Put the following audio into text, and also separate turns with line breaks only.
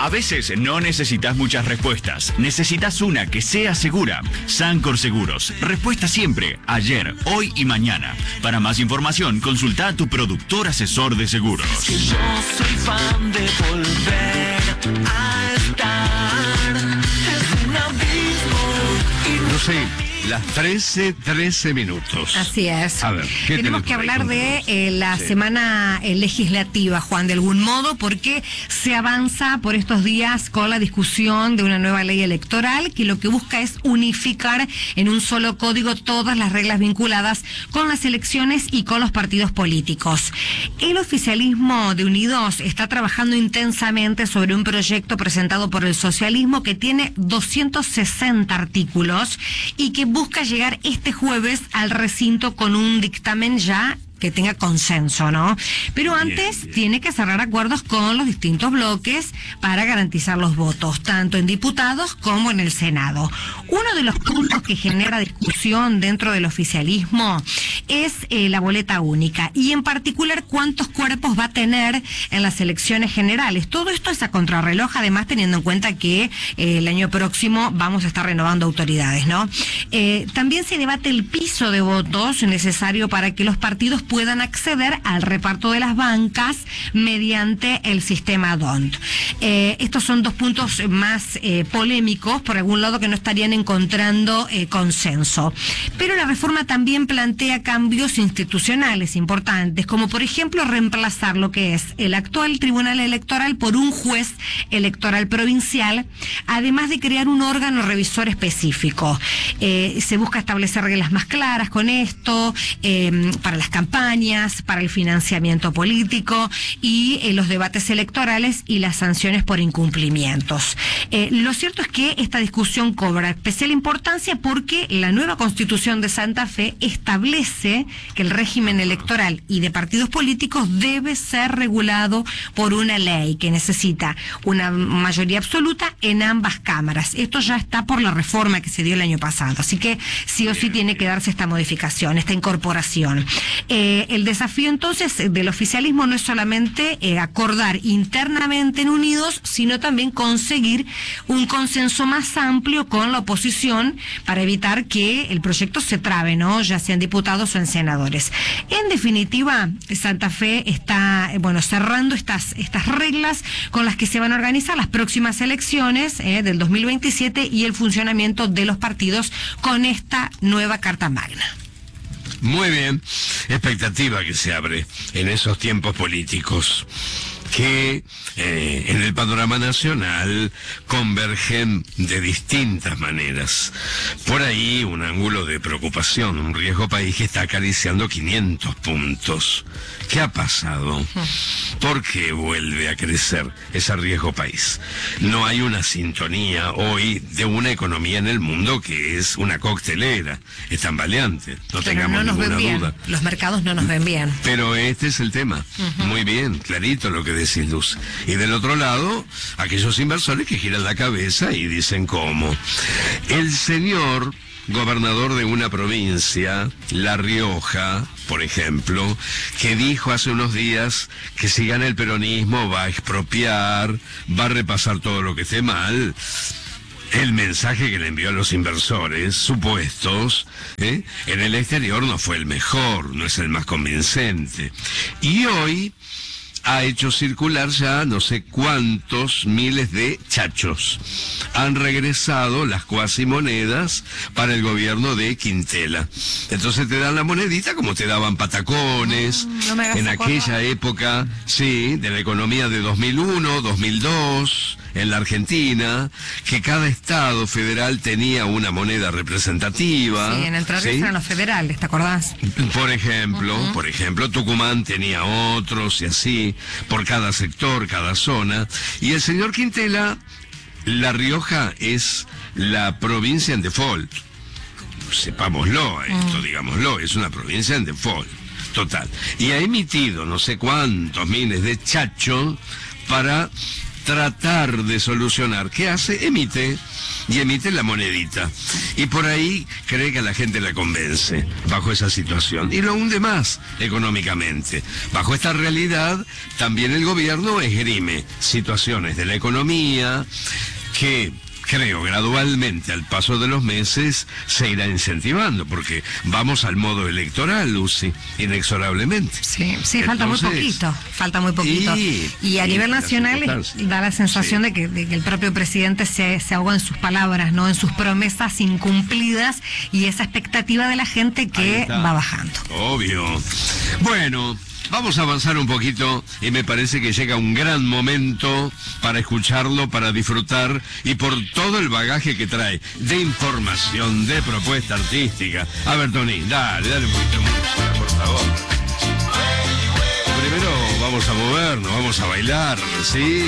A veces no necesitas muchas respuestas, necesitas una que sea segura. Sancor Seguros, respuesta siempre, ayer, hoy y mañana. Para más información, consulta a tu productor asesor de seguros.
Es que yo soy fan de volver a estar en un abismo.
No sé, las 13 minutos.
Así es.
A ver, ¿qué
tenemos que hablar de la semana legislativa, Juan, de algún modo, porque se avanza por estos días con la discusión de una nueva ley electoral que lo que busca es unificar en un solo código todas las reglas vinculadas con las elecciones y con los partidos políticos. El oficialismo de Unidos está trabajando intensamente sobre un proyecto presentado por el socialismo que tiene 260 artículos y que busca llegar este jueves al recinto con un dictamen ya que tenga consenso, ¿no? Pero antes tiene que cerrar acuerdos con los distintos bloques para garantizar los votos, tanto en diputados como en el Senado. Uno de los puntos que genera discusión dentro del oficialismo es la boleta única y en particular cuántos cuerpos va a tener en las elecciones generales. Todo esto es a contrarreloj, además teniendo en cuenta que el año próximo vamos a estar renovando autoridades, ¿no? También se debate el piso de votos necesario para que los partidos puedan acceder al reparto de las bancas mediante el sistema DONT. Estos son dos puntos más polémicos, por algún lado, que no estarían encontrando consenso. Pero la reforma también plantea cambios institucionales importantes, como por ejemplo reemplazar lo que es el actual Tribunal Electoral por un juez electoral provincial, además de crear un órgano revisor específico. Se busca establecer reglas más claras con esto, para las campañas, para el financiamiento político y los debates electorales y las sanciones por incumplimientos. Lo cierto es que esta discusión cobra especial importancia porque la nueva Constitución de Santa Fe establece que el régimen electoral y de partidos políticos debe ser regulado por una ley que necesita una mayoría absoluta en ambas cámaras. Esto ya está por la reforma que se dio el año pasado, así que sí o sí tiene que darse esta modificación, esta incorporación. El desafío entonces del oficialismo no es solamente acordar internamente en Unidos, sino también conseguir un consenso más amplio con la oposición para evitar que el proyecto se trabe, ¿no? Ya sean diputados o en senadores. En definitiva, Santa Fe está, cerrando estas reglas con las que se van a organizar las próximas elecciones del 2027 y el funcionamiento de los partidos con esta nueva Carta Magna.
Muy bien, expectativa que se abre en esos tiempos políticos que en el panorama nacional convergen de distintas maneras. Por ahí un ángulo de preocupación, un riesgo país que está acariciando 500 puntos. ¿Qué ha pasado? ¿Por qué vuelve a crecer ese riesgo país? No hay una sintonía hoy de una economía en el mundo que es una coctelera, es tambaleante, no tengamos ninguna duda.
Los mercados no nos ven bien.
Pero este es el tema. Muy bien, clarito lo que decís, Luz. Y del otro lado, aquellos inversores que giran la cabeza y dicen cómo. El señor gobernador de una provincia, La Rioja, por ejemplo, que dijo hace unos días que si gana el peronismo va a expropiar, va a repasar todo lo que esté mal. El mensaje que le envió a los inversores supuestos en el exterior no fue el mejor, no es el más convincente. Y hoy ha hecho circular ya no sé cuántos miles de chachos. Han regresado las cuasimonedas para el gobierno de Quintela. Entonces te dan la monedita como te daban patacones, en aquella época, sí, de la economía de 2001, 2002, en la Argentina, que cada estado federal tenía una moneda representativa.
Sí, en el Travis eran los federales, ¿te acordás?
Por ejemplo, Tucumán tenía otros y así, por cada sector, cada zona. Y el señor Quintela, La Rioja es la provincia en default. Sepámoslo esto, digámoslo, es una provincia en default, total. Y ha emitido no sé cuántos miles de chachos para tratar de solucionar. ¿Qué hace? Emite la monedita. Y por ahí cree que a la gente la convence bajo esa situación. Y lo hunde más económicamente. Bajo esta realidad, también el gobierno esgrime situaciones de la economía que, creo, gradualmente, al paso de los meses, se irá incentivando, porque vamos al modo electoral, Lucy, inexorablemente.
Sí, falta muy poquito. Y a nivel nacional da la sensación de que el propio presidente se ahoga en sus palabras, ¿no? En sus promesas incumplidas y esa expectativa de la gente que va bajando.
Obvio. Bueno, vamos a avanzar un poquito y me parece que llega un gran momento para escucharlo, para disfrutar y por todo el bagaje que trae de información, de propuesta artística. A ver, Tony, dale un poquito de música, por favor. Primero vamos a movernos, vamos a bailar, ¿sí?